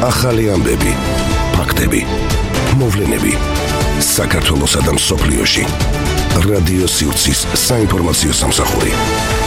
ახალი ამბები, ფაქტები, მოვლენები საქართველოსა და მსოფლიოში. რადიო სივრცის საინფორმაციო სამსახური.